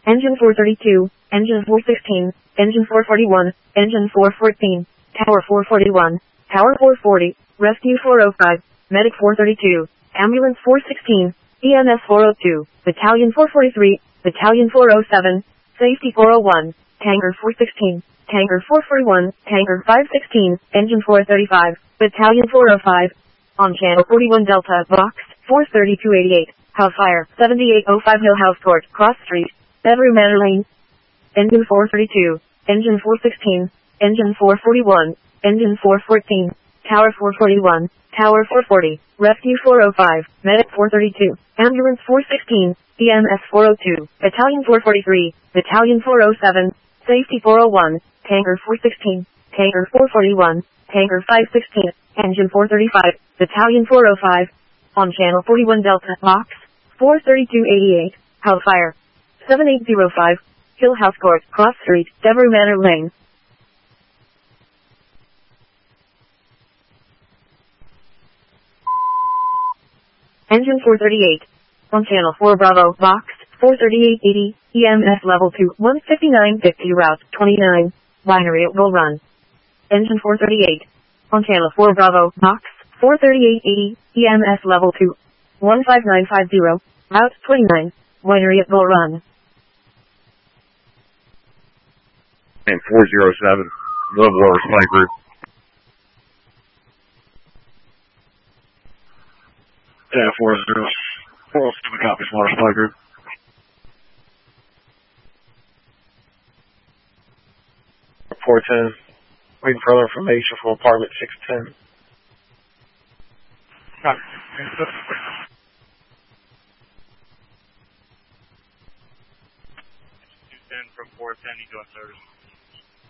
Engine 432, Engine 416, Engine 441, Engine 414, Tower 441, Tower 440, Rescue 405, Medic 432, Ambulance 416, EMS 402, Battalion 443, Battalion 407, Safety 401, Tanker 416, Tanker 441, Tanker 516, Engine 435, Battalion 405, on Channel 41 Delta, Box 43288, Hellfire 7805 Hill House Court, Cross Street, Every Manor Lane, Engine 432, Engine 416, Engine 441, Engine 414, Tower 441, Tower 440, Rescue 405, Medic 432, Ambulance 416, EMS 402, Battalion 443, Battalion 407, Safety 401, Tanker 416, Tanker 441, Tanker 516, Engine 435, Battalion 405, on Channel 41 Delta, Box 43288, Hellfire 7805, Hill House Court, Cross Street, Dever Manor Lane. Engine 438, on Channel 4 Bravo, Box 43880, EMS Level 2, 15950 Route 29, Binary it will run. Engine 438, on Channel 4 Bravo, Box 43880, EMS Level 2, 15950, Route 29, Winery at Bull Run. And 407, Love Water Supply Group. Yeah, 407 copies, Water Supply Group. Report 10, waiting for other information from apartment 610. Copy. 210 from 410, you doing service?